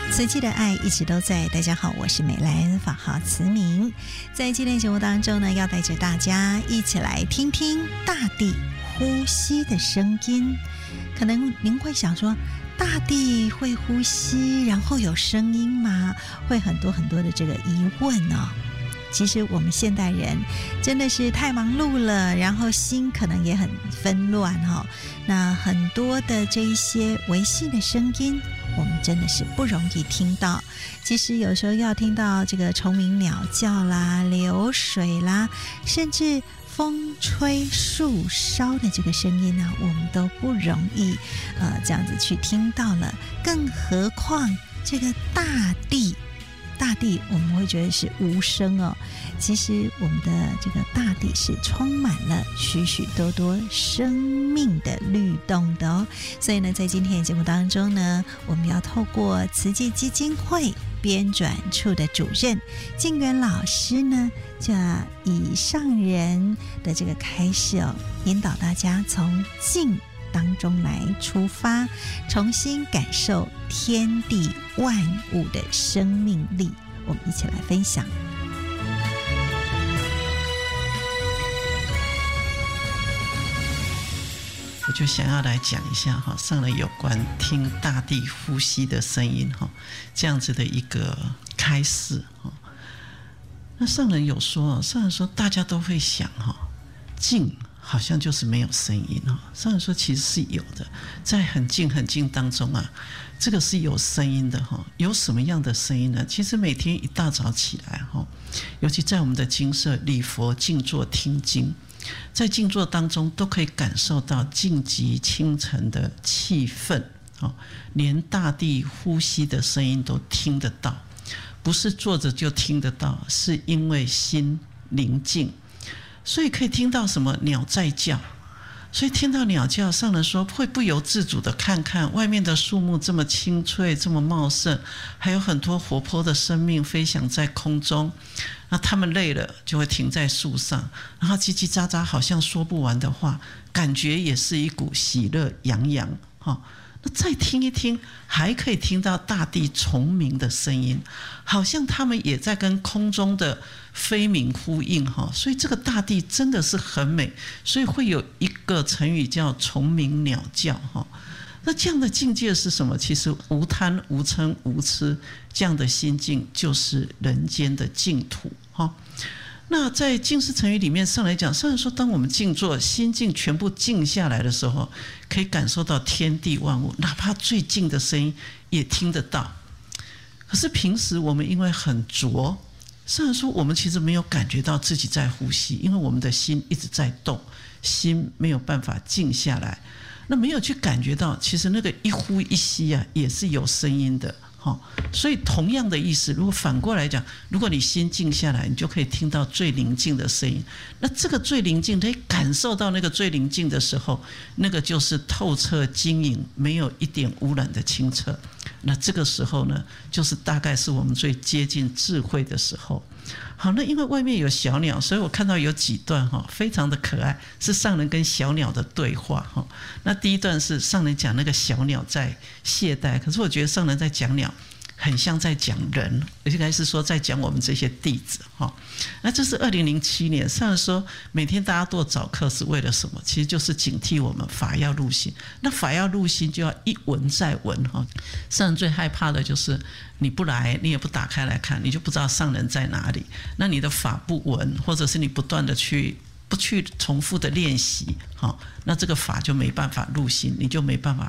慈济的爱一直都在。大家好，我是美兰，法号慈明。在今天节目当中呢，要带着大家一起来听听大地呼吸的声音。可能您会想说，大地会呼吸，然后有声音吗？会很多的这个疑问哦。其实我们现代人真的是太忙碌了，然后心可能也很纷乱哦。那很多的这一些微细的声音，我们真的是不容易听到。其实有时候要听到这个虫鸣鸟叫啦、流水啦，甚至风吹树梢的这个声音呢，我们都不容易这样子去听到了。更何况这个大地我们会觉得是无声哦，其实我们的这个大地是充满了许许多多生命的律动的哦。所以呢，在今天的节目当中呢，我们要透过慈济基金会编转处的主任静远老师呢，就以上人的这个开示哦，引导大家从静当中来出发，重新感受天地万物的生命力。我们一起来分享。 我就想要来讲一下上人有关听大地呼吸的声音这样子的一个开示。那上人有说，上人说大家都会想静好像就是没有声音上人说其实是有的，在很静很静当中这个是有声音的有什么样的声音呢？其实每天一大早起来尤其在我们的精舍礼佛静坐听经，在静坐当中都可以感受到静极清晨的气氛连大地呼吸的声音都听得到，不是坐着就听得到，是因为心宁静，所以可以听到什么鸟在叫。所以听到鸟叫，上人说会不由自主的看看外面的树木这么青翠这么茂盛，还有很多活泼的生命飞翔在空中，那他们累了就会停在树上，然后叽叽喳喳好像说不完的话，感觉也是一股喜乐洋洋那再听一听，还可以听到大地虫鸣的声音，好像他们也在跟空中的飞鸣呼应所以这个大地真的是很美，所以会有一个成语叫虫鸣鸟叫那这样的境界是什么？其实无贪无嗔无痴，这样的心境就是人间的净土那在静思成语里面上来讲，上人说当我们静坐心境全部静下来的时候，可以感受到天地万物，哪怕最近的声音也听得到。可是平时我们因为很浊，上人说我们其实没有感觉到自己在呼吸，因为我们的心一直在动，心没有办法静下来，那没有去感觉到其实那个一呼一吸也是有声音的所以同样的意思，如果反过来讲，如果你心静下来，你就可以听到最宁静的声音。那这个最宁静，可以感受到那个最宁静的时候，那个就是透彻晶莹，没有一点污染的清澈。那这个时候呢，就是大概是我们最接近智慧的时候。好，那因为外面有小鸟，所以我看到有几段非常的可爱，是上人跟小鸟的对话那第一段是上人讲那个小鸟在懈怠，可是我觉得上人在讲鸟很像在讲人，应该是说在讲我们这些弟子那这是2007年上人说每天大家都早课是为了什么？其实就是警惕我们法要入心。那法要入心就要一闻再闻上人最害怕的就是你不来，你也不打开来看，你就不知道上人在哪里。那你的法不闻，或者是你不断的不去重复的练习那这个法就没办法入心，你就没办法